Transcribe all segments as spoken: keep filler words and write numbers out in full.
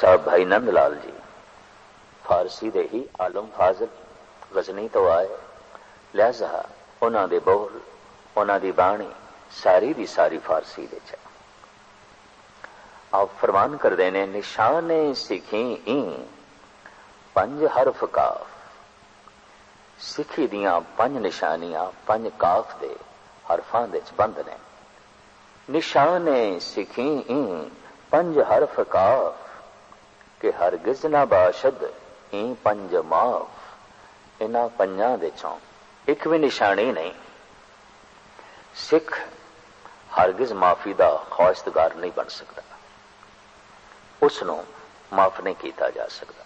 साहब भाई नंद लाल जी फारसी दे ही आलम फाजिल गजनी तो आए, लिहाजा उन्हां दे बोल उन्हां दी बाणी सारी दी सारी फारसी दे च। आप फरमान कर देने निशाने सिखी ई पंज हरफ काफ, सिखी दियां पंज निशानियां पंज काफ दे हरफां दे च बंद ने। निशाने सिखी ई पंज हरफ काफ के हरगिज ना बाशद ई पंज माफ। इन्हां पंजां दे चों एक भी निशानी नहीं। सिख हरगिज माफी दा ख्वाहिशगार नहीं बन सकता, उसनों माफ नहीं किया जा सकता।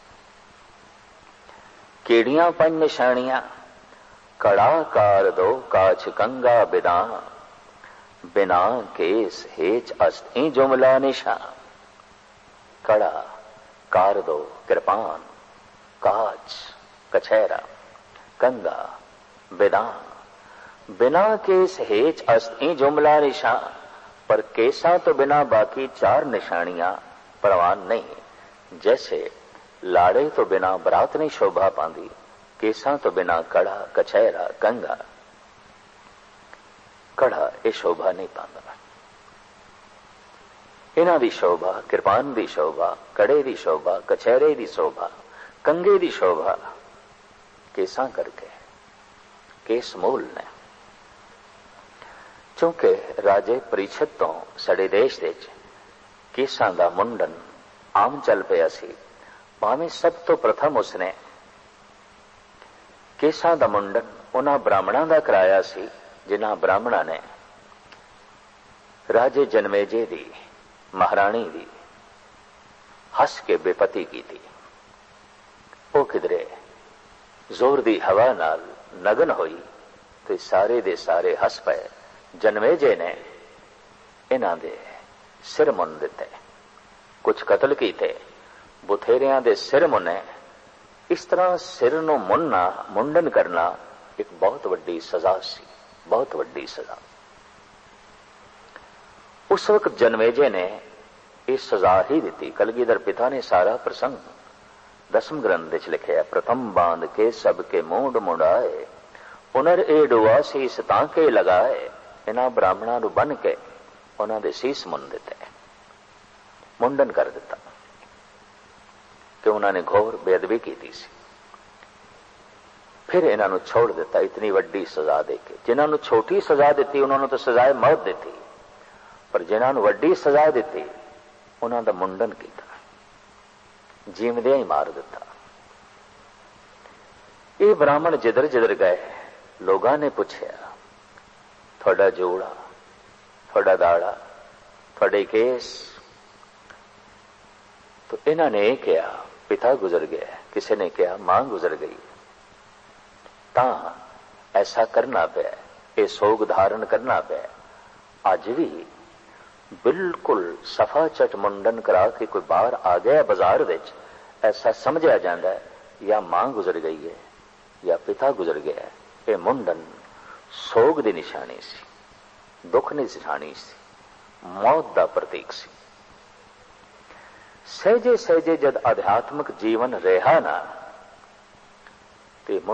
केड़ियां पंज निशानियां? कड़ा कार दो काछ कंगा बिना, बिना केस हेच अस्त ई जुमला निशान। कड़ा कार दो कृपान, काच कछैरा, कंगा बिना, बिना केस हेच अस्त ई जुमला निशान। पर केसा तो बिना बाकी चार निशानियां परवान नहीं। जैसे लाड़े तो बिना बरात नहीं शोभा पांदी, केसा तो बिना कड़ा कछैरा कंगा, कड़ा ये शोभा नहीं पांदा। इन्हां दी शोभा, कृपान दी शोभा, कड़े दी शोभा, कछैरे दी शोभा, कंगे दी शोभा केसा करके केस मूल ने। क्योंकि राजे परीक्षित तो साडे देश दे केसां दा मुंडन आम चल पिया सी। भावें सब तो प्रथम उसने केसां दा मुंडन उन्हां ब्राह्मणां दा कराया सी जिन्हां ब्राह्मणां ने राजे जनमेजे दी महाराणी दी हस के बेपती की थी। वो किधरे जोर दी हवा नाल नगन होई ते सारे दे सारे हस पे। जनमेजे ने इन्हां दे सिर मुन दिते, कुछ कतल कीते, बुथेरियां दे सिर मुने। इस तरह सिर नूं मुनना, मुंडन करना एक बहुत वड्डी सजा सी, बहुत वड्डी सजा। उस वक्त जनमेजे ने इस सजा ही दी। कलगीधर पिता ने सारा प्रसंग दसम ग्रंथ विच लिखिया। प्रथम बांध के सबके मूंड मुंडाए, पुनर ए डुआ सीस तांके लगाए। इन्हां ब्राह्मणां नूं बन के उन्हां दे सीस मुन दिते, मुंडन कर दिता कि उन्होंने घोर बेअदबी की थी। फिर इन्हां नूं छोड़ दिता इतनी वड्डी सजा देके। जिन्हां नूं छोटी सजा दी उन्होंने तो सजाए मौत दी, पर जिन्हां नूं वड्डी सजा दी उन्हां दा मुंडन किया, जीवदियां ही मार दिता। ये ब्राह्मण जिधर जिधर गए लोगों ने पूछया, थोड़ा जोड़ा, थोड़ा दाड़ा, थोड़े केस। तो इन्हों ने कहा पिता गुजर गया, किसी ने कहा मां गुजर गई। ता ऐसा करना पे, ये सोग धारण करना पे। अज भी बिल्कुल सफा चट मुंडन करा के कोई बाहर आ गया बाजार विच, ऐसा समझा जाता है या मां गुजर गई है या पिता गुजर गया है। ये मुंडन सोग की निशानी सी, दुख की निशानी सी, मौत का प्रतीक सी। सहजे सहजे जद आध्यात्मिक जीवन रहा ना ते